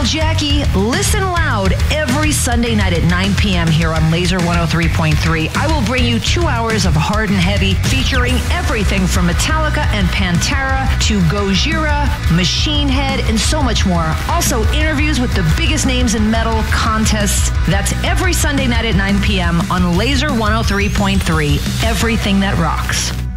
Jackie. Listen loud every Sunday night at 9 p.m. here on Laser 103.3. I will bring you 2 hours of hard and heavy, featuring everything from Metallica and Pantera to Gojira, Machine Head, and so much more. Also, interviews with the biggest names in metal, contests. That's every Sunday night at 9 p.m. on Laser 103.3. Everything that rocks.